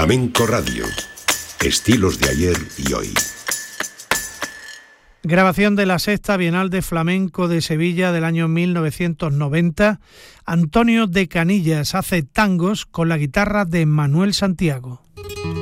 Flamenco Radio. Estilos de ayer y hoy. Grabación de la Sexta Bienal de Flamenco de Sevilla del año 1990. Antonio de Canillas hace tangos con la guitarra de Manuel Santiago.